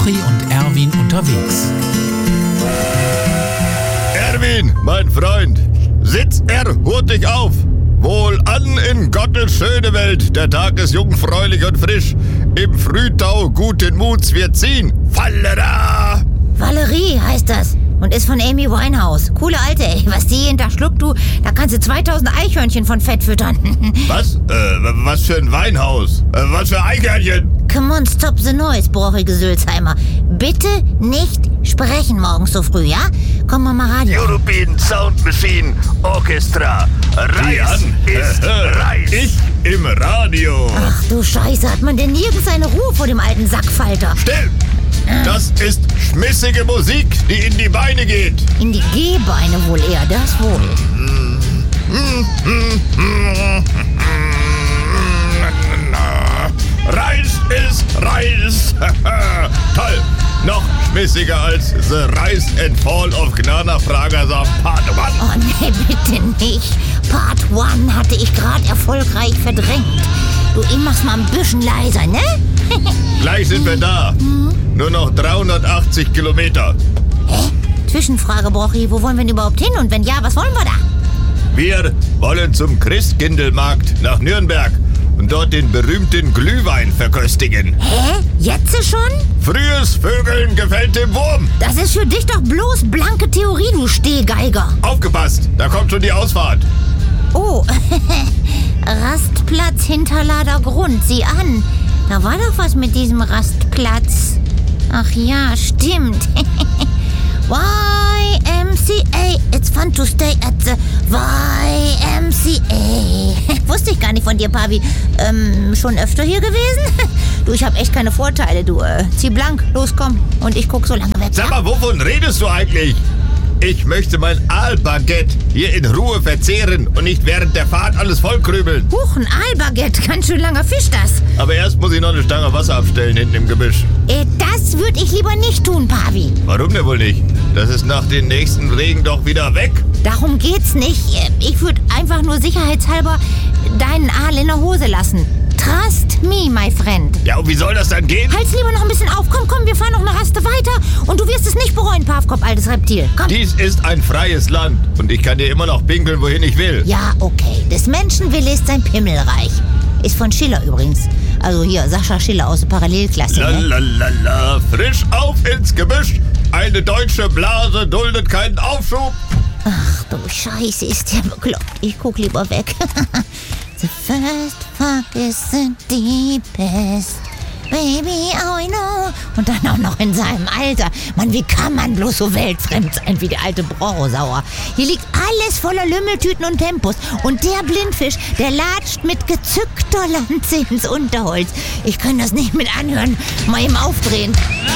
Brochi und Erwin unterwegs. Erwin, mein Freund, sitz hurtig auf. Wohlan in Gottes schöne Welt, der Tag ist jungfräulich und frisch. Im Frühtau guten Muts wir ziehen. Fallera! Valerie heißt das und ist von Amy Winehouse. Coole Alte, ey. Was die jeden Tag schluckt, du, da kannst du 2000 Eichhörnchen von Fett füttern. Was? Was für ein Weinhaus? Was für Eichhörnchen? Come on, stop the noise, brochige Sülzheimer. Bitte nicht sprechen morgens so früh, ja? Komm mal Radio. European Sound Machine Orchestra. Reis ist Reis. Ich im Radio. Ach du Scheiße, hat man denn nirgends seine Ruhe vor dem alten Sackfalter? Still! Das ist schmissige Musik, die in die Beine geht. In die Gehbeine wohl eher, das wohl. Reis ist Reis. Toll. Noch schmissiger als The Rise and Fall of Gnana Pragasam Part 1. Oh nee, bitte nicht. Part 1 hatte ich gerade erfolgreich verdrängt. Du, ich mach's mal ein bisschen leiser, ne? Gleich sind wir da. Nur noch 380 Kilometer. Hä? Zwischenfrage, Brochi, wo wollen wir denn überhaupt hin? Und wenn ja, was wollen wir da? Wir wollen zum Christkindlmarkt nach Nürnberg und dort den berühmten Glühwein verköstigen. Hä? Jetzt schon? Frühes Vögeln gefällt dem Wurm. Das ist für dich doch bloß blanke Theorie, du Stehgeiger. Aufgepasst, da kommt schon die Ausfahrt. Oh, Rastplatz Hinterlader Grund, sieh an. Da war doch was mit diesem Rastplatz. Ach ja, stimmt. YMCA, it's fun to stay at the YMCA. Wusste ich gar nicht von dir, Pavi. Schon öfter hier gewesen? Du, ich hab echt keine Vorteile, du. Zieh blank, los, komm. Und ich guck so lange weg. Sag mal, wovon redest du eigentlich? Ich möchte mein Aalbaguette hier in Ruhe verzehren und nicht während der Fahrt alles vollkrümeln. Huch, ein Aalbaguette, ganz schön langer Fisch das. Aber erst muss ich noch eine Stange Wasser abstellen hinten im Gebüsch. Das würde ich lieber nicht tun, Pavi. Warum denn wohl nicht? Das ist nach den nächsten Regen doch wieder weg. Darum geht's nicht. Ich würde einfach nur sicherheitshalber deinen Aal in der Hose lassen. Trust me, my friend. Ja, und wie soll das dann gehen? Halt's lieber noch ein bisschen auf. Komm, wir fahren noch eine Raste weiter und du wirst es nicht bereuen, Pavkop, altes Reptil. Komm. Dies ist ein freies Land und ich kann dir immer noch pinkeln, wohin ich will. Ja, okay. Des Menschenwille ist sein Pimmelreich. Ist von Schiller übrigens. Also hier, Sascha Schiller aus der Parallelklasse. Lalalala, frisch auf ins Gebüsch. Eine deutsche Blase duldet keinen Aufschub. Ach du Scheiße, ist der bekloppt. Ich guck lieber weg. The first fuck is the deepest. Baby, oh I know. Und dann auch noch in seinem Alter. Mann, wie kann man bloß so weltfremd sein wie die alte Brochsauer? Hier liegt alles voller Lümmeltüten und Tempos. Und der Blindfisch, der latscht mit gezückter Lanze ins Unterholz. Ich kann das nicht mit anhören. Mal ihm aufdrehen.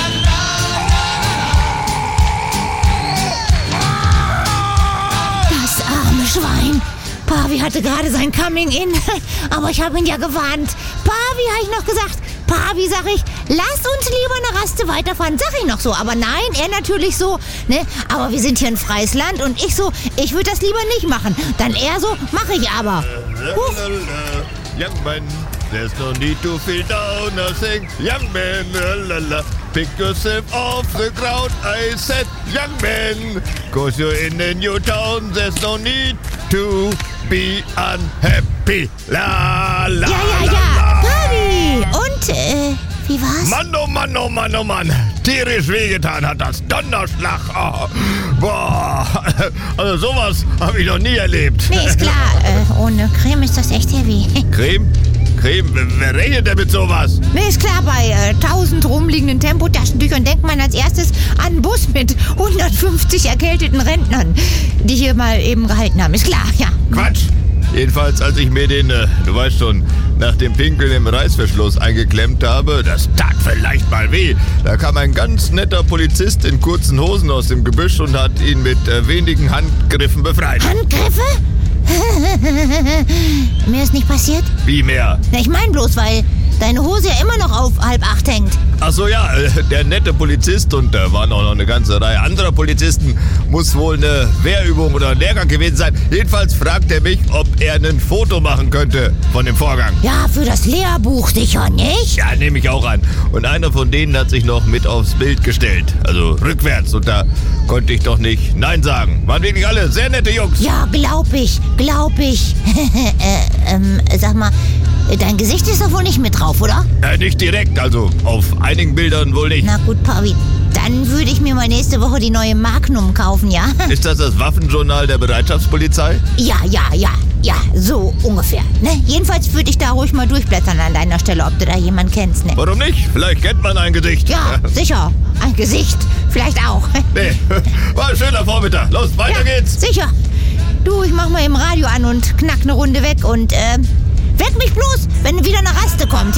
Das arme Schwein. Pavi hatte gerade sein Coming-in, aber ich habe ihn ja gewarnt. Pavi, habe ich noch gesagt. Pavi, sag ich, lass uns lieber eine Raste weiterfahren. Sag ich noch so, aber nein, er natürlich so, ne? Aber wir sind hier ein freies Land und ich so, ich würde das lieber nicht machen. Dann er so, mache ich aber. Young man, there's no need to feel down, nothing. Young man, pick yourself off the ground, I said. Young man, cause you're in a new town, there's no need to be unhappy. La, la, Ja. Pavi! Und, wie war's? Mann, oh Mann, oh Mann, oh Mann. Tierisch wehgetan hat das. Donnerschlag. Oh. Boah. Also sowas habe ich noch nie erlebt. Nee, ist klar. Ohne Creme ist das echt heavy. Creme? Wer rechnet denn mit sowas? Nee, ist klar, bei 1000 rumliegenden Tempotaschentüchern denkt man als erstes an einen Bus mit 150 erkälteten Rentnern, die hier mal eben gehalten haben. Ist klar, ja. Quatsch. Jedenfalls, als ich mir den, du weißt schon, nach dem Pinkeln im Reißverschluss eingeklemmt habe, das tat vielleicht mal weh. Da kam ein ganz netter Polizist in kurzen Hosen aus dem Gebüsch und hat ihn mit wenigen Handgriffen befreit. Handgriffe? Mir ist nicht passiert? Wie mehr? Na, ich meine bloß, weil deine Hose ja immer noch auf 7:30 hängt. Ach so, ja, der nette Polizist und da waren auch noch eine ganze Reihe anderer Polizisten, muss wohl eine Wehrübung oder ein Lehrgang gewesen sein. Jedenfalls fragt er mich, ob er ein Foto machen könnte von dem Vorgang. Ja, für das Lehrbuch sicher nicht? Ja, nehme ich auch an. Und einer von denen hat sich noch mit aufs Bild gestellt, also rückwärts. Und da konnte ich doch nicht Nein sagen. Waren wirklich alle sehr nette Jungs. Ja, glaub ich. Sag mal, dein Gesicht ist doch wohl nicht mit drauf, oder? Nicht direkt, also auf einigen Bildern wohl nicht. Na gut, Pavi, dann würde ich mir mal nächste Woche die neue Magnum kaufen, ja? Ist das Waffenjournal der Bereitschaftspolizei? Ja, so ungefähr, ne? Jedenfalls würde ich da ruhig mal durchblättern an deiner Stelle, ob du da jemanden kennst, ne? Warum nicht? Vielleicht kennt man ein Gesicht. Ja, sicher. Ein Gesicht, vielleicht auch. Nee, war ein schöner Vormittag. Los, weiter geht's. Sicher. Du, ich mach mal im Radio an und knack eine Runde weg und, weck mich bloß, wenn wieder eine Raste kommt, ja?